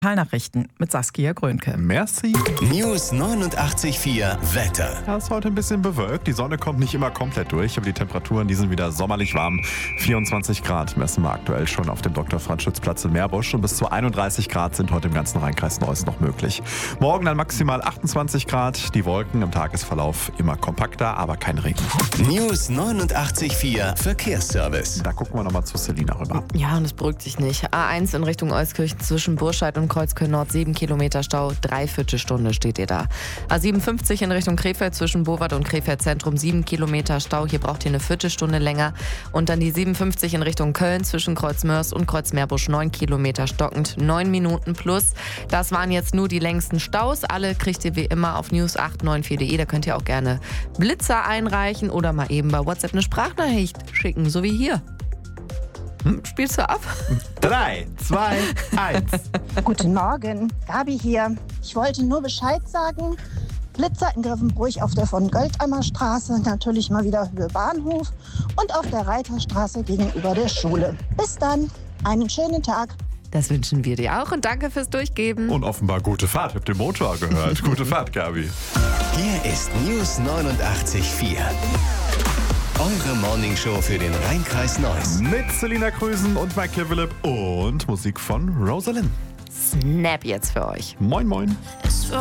Nachrichten mit Saskia Grönke. Merci. News 89,4 Wetter. Ja, ist heute ein bisschen bewölkt. Die Sonne kommt nicht immer komplett durch, aber die Temperaturen, die sind wieder sommerlich warm. 24 Grad messen wir aktuell schon auf dem Dr.-Franz-Schütz-Platz in Meerbusch und bis zu 31 Grad sind heute im ganzen Rheinkreis Neuss noch möglich. Morgen dann maximal 28 Grad. Die Wolken im Tagesverlauf immer kompakter, aber kein Regen. News 89,4 Verkehrsservice. Da gucken wir nochmal zu Selina rüber. Ja, und es beruhigt sich nicht. A1 in Richtung Euskirchen zwischen Burscheid und Kreuzköln-Nord 7 Kilometer Stau, 3/4 Stunde steht ihr da. A57 in Richtung Krefeld zwischen Bowat und Krefeld Zentrum 7 Kilometer Stau, hier braucht ihr eine Viertelstunde länger. Und dann die 57 in Richtung Köln zwischen Kreuzmörs und Kreuzmeerbusch 9 Kilometer stockend, 9 Minuten plus. Das waren jetzt nur die längsten Staus. Alle kriegt ihr wie immer auf news894.de. Da könnt ihr auch gerne Blitzer einreichen oder mal eben bei WhatsApp eine Sprachnachricht schicken, so wie hier. Spielst du ab? 3, 2, 1. Guten Morgen, Gabi hier. Ich wollte nur Bescheid sagen. Blitzer in Grevenbruch auf der von Goldammer Straße, natürlich mal wieder Höhe Bahnhof und auf der Reiterstraße gegenüber der Schule. Bis dann, einen schönen Tag. Das wünschen wir dir auch und danke fürs Durchgeben. Und offenbar gute Fahrt. Habt den Motor gehört. Gute Fahrt, Gabi. Hier ist News 89,4. Eure Morningshow für den Rheinkreis Neuss. Mit Selina Krüsen und Michael Philipp und Musik von Rosalind. Snap jetzt für euch. Moin, moin.